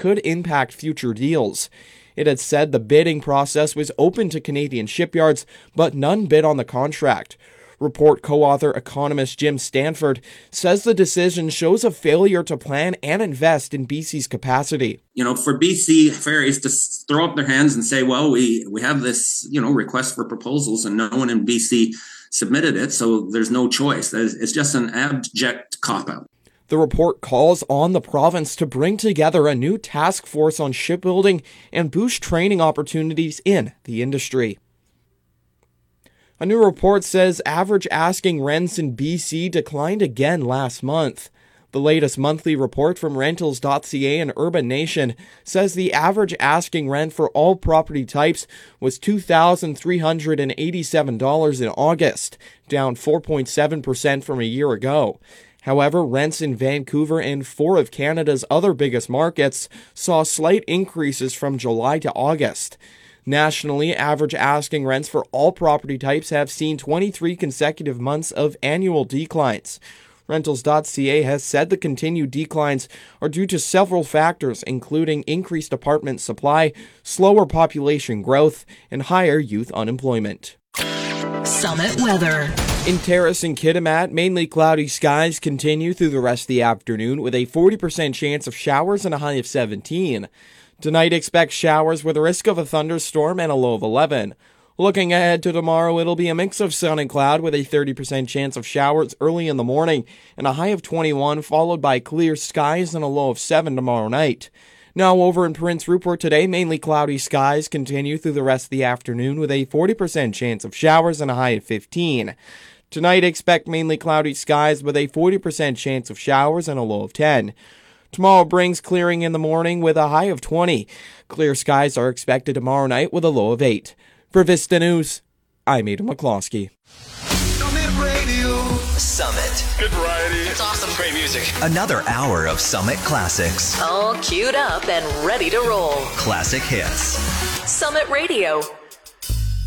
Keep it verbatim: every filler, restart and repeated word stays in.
could impact future deals. It had said the bidding process was open to Canadian shipyards, but none bid on the contract. Report co-author economist Jim Stanford says the decision shows a failure to plan and invest in B C's capacity. You know, for B C Ferries to throw up their hands and say, well, we, we have this, you know, request for proposals and no one in B C submitted it, so there's no choice. It's just an abject cop-out. The report calls on the province to bring together a new task force on shipbuilding and boost training opportunities in the industry. A new report says average asking rents in B C declined again last month. The latest monthly report from Rentals dot C A and Urban Nation says the average asking rent for all property types was two thousand three hundred eighty-seven dollars in August, down four point seven percent from a year ago. However, rents in Vancouver and four of Canada's other biggest markets saw slight increases from July to August. Nationally, average asking rents for all property types have seen twenty-three consecutive months of annual declines. Rentals dot C A has said the continued declines are due to several factors, including increased apartment supply, slower population growth, and higher youth unemployment. Summit weather. In Terrace and Kitimat, mainly cloudy skies continue through the rest of the afternoon with a forty percent chance of showers and a high of seventeen. Tonight, expect showers with a risk of a thunderstorm and a low of eleven. Looking ahead to tomorrow, it'll be a mix of sun and cloud with a thirty percent chance of showers early in the morning and a high of twenty-one, followed by clear skies and a low of seven tomorrow night. Now over in Prince Rupert today, mainly cloudy skies continue through the rest of the afternoon with a forty percent chance of showers and a high of fifteen. Tonight, expect mainly cloudy skies with a forty percent chance of showers and a low of ten. Tomorrow brings clearing in the morning with a high of twenty. Clear skies are expected tomorrow night with a low of eight. For Vista News, I'm Aidan McCloskey. Summit Radio. Summit. Good variety. It's awesome. Great music. Another hour of Summit classics. All queued up and ready to roll. Classic hits. Summit Radio.